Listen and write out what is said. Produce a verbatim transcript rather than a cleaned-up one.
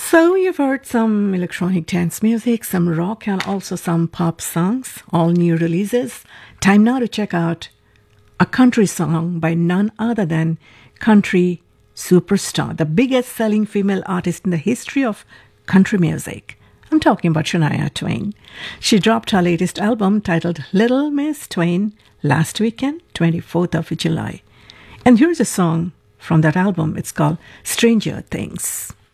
So you've heard some electronic dance music, some rock, and also some pop songs, all new releases. Time now to check out a country song by none other than country superstar, the biggest selling female artist in the history of country music. I'm talking about Shania Twain. She dropped her latest album titled Little Miss Twain last weekend, twenty-fourth of July. And here's a song from that album. It's called Stranger Things.